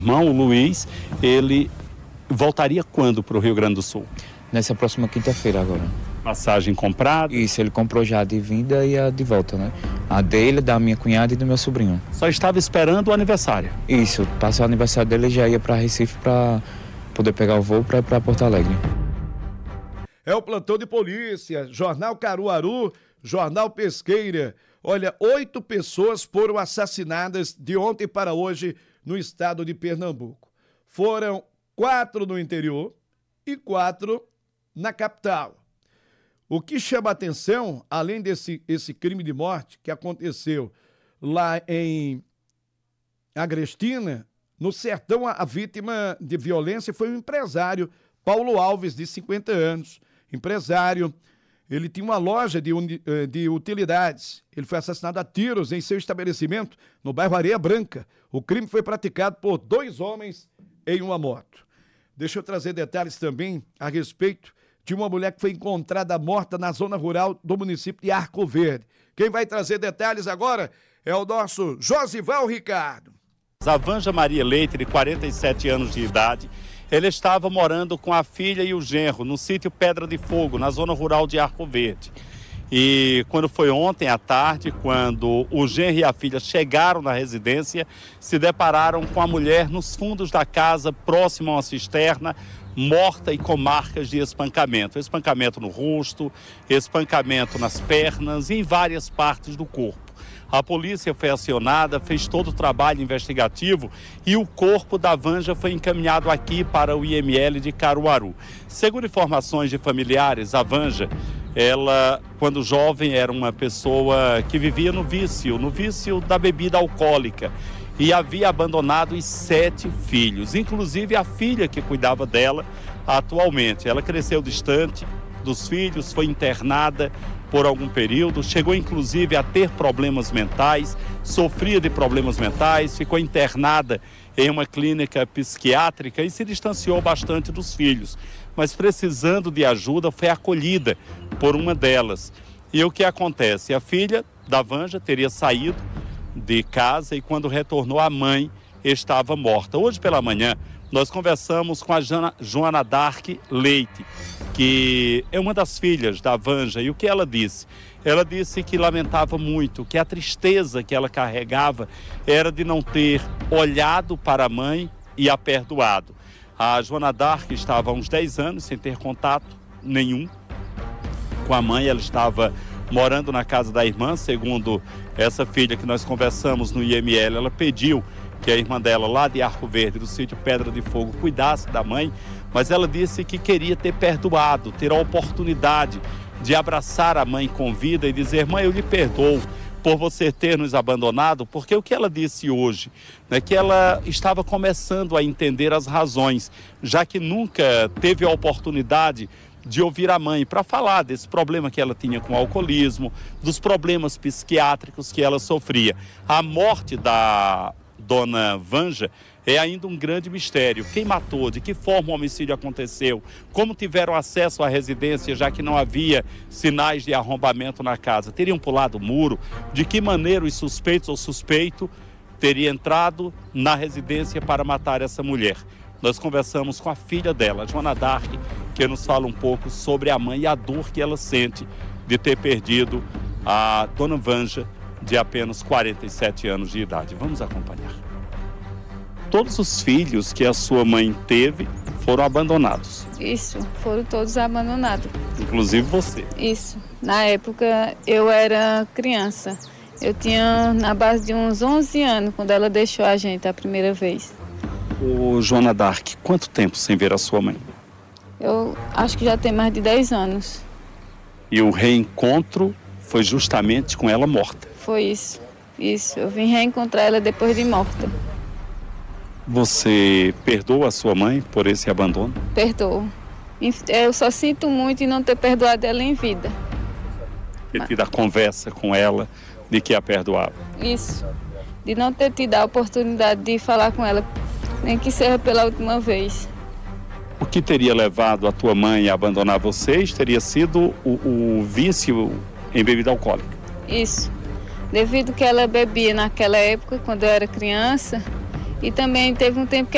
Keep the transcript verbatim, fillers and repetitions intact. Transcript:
irmão, o Luiz, ele voltaria quando para o Rio Grande do Sul? Nessa próxima quinta-feira agora. Passagem comprada? Isso, ele comprou já a de vinda e a de volta, né? A dele, da minha cunhada e do meu sobrinho. Só estava esperando o aniversário? Isso, passou o aniversário dele e já ia para Recife para poder pegar o voo para ir para Porto Alegre. É o plantão de polícia, Jornal Caruaru, Jornal Pesqueira. Olha, oito pessoas foram assassinadas de ontem para hoje no estado de Pernambuco. Foram quatro no interior e quatro na capital. O que chama a atenção, além desse esse crime de morte que aconteceu lá em Agrestina, no sertão, a, a vítima de violência foi um empresário, Paulo Alves, de cinquenta anos. Empresário, ele tinha uma loja de, de utilidades. Ele foi assassinado a tiros em seu estabelecimento no bairro Areia Branca. O crime foi praticado por dois homens em uma moto. Deixa eu trazer detalhes também a respeito de uma mulher que foi encontrada morta na zona rural do município de Arco Verde. Quem vai trazer detalhes agora é o nosso Josival Ricardo. A Vanja Maria Leite, de quarenta e sete anos de idade, ele estava morando com a filha e o genro no sítio Pedra de Fogo, na zona rural de Arco Verde. E quando foi ontem à tarde, quando o genro e a filha chegaram na residência, se depararam com a mulher nos fundos da casa, próximo a uma cisterna, morta e com marcas de espancamento. Espancamento no rosto, espancamento nas pernas e em várias partes do corpo. A polícia foi acionada, fez todo o trabalho investigativo e o corpo da Vanja foi encaminhado aqui para o I M L de Caruaru. Segundo informações de familiares, a Vanja, ela, quando jovem, era uma pessoa que vivia no vício, no vício da bebida alcoólica e havia abandonado os sete filhos, inclusive a filha que cuidava dela atualmente. Ela cresceu distante dos filhos, foi internada por algum período, chegou inclusive a ter problemas mentais, sofria de problemas mentais, ficou internada em uma clínica psiquiátrica e se distanciou bastante dos filhos, mas precisando de ajuda foi acolhida por uma delas. E o que acontece? A filha da Vanja teria saído de casa e quando retornou a mãe estava morta. Hoje pela manhã nós conversamos com a Jana, Joana Dark Leite, que é uma das filhas da Vanja, e o que ela disse? Ela disse que lamentava muito, que a tristeza que ela carregava era de não ter olhado para a mãe e a perdoado. A Joana Dark estava há uns dez anos sem ter contato nenhum com a mãe, ela estava morando na casa da irmã, segundo essa filha que nós conversamos no I M L, ela pediu que a irmã dela, lá de Arco Verde, do sítio Pedra de Fogo, cuidasse da mãe, mas ela disse que queria ter perdoado, ter a oportunidade de abraçar a mãe com vida e dizer: mãe, eu lhe perdoo por você ter nos abandonado, porque o que ela disse hoje, né, que ela estava começando a entender as razões, já que nunca teve a oportunidade de ouvir a mãe para falar desse problema que ela tinha com o alcoolismo, dos problemas psiquiátricos que ela sofria. A morte da dona Vanja é ainda um grande mistério. Quem matou, de que forma o homicídio aconteceu, como tiveram acesso à residência, já que não havia sinais de arrombamento na casa, teriam pulado o muro, de que maneira os suspeitos ou suspeito teria entrado na residência para matar essa mulher. Nós conversamos com a filha dela, Joana Dark, que nos fala um pouco sobre a mãe e a dor que ela sente de ter perdido a dona Vanja, de apenas quarenta e sete anos de idade. Vamos acompanhar. Todos os filhos que a sua mãe teve foram abandonados. Isso, foram todos abandonados. Inclusive você. Isso. Na época eu era criança. Eu tinha na base de uns onze anos quando ela deixou a gente a primeira vez. Ô, Joana Dark, quanto tempo sem ver a sua mãe? Eu acho que já tem mais de dez anos. E o reencontro foi justamente com ela morta? Foi isso, isso. Eu vim reencontrar ela depois de morta. Você perdoa a sua mãe por esse abandono? Perdoo. Eu só sinto muito em não ter perdoado ela em vida. Ter tido a conversa com ela de que a perdoava? Isso. De não ter tido a oportunidade de falar com ela, nem que seja pela última vez. O que teria levado a tua mãe a abandonar vocês teria sido o, o vício em bebida alcoólica? Isso. Devido que ela bebia naquela época, quando eu era criança, e também teve um tempo que